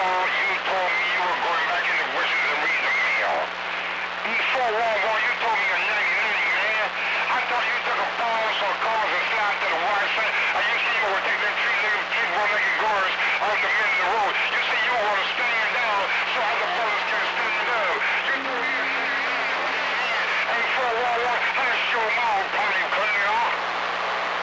you told me you were going back into bushes and reading the mail. Before long,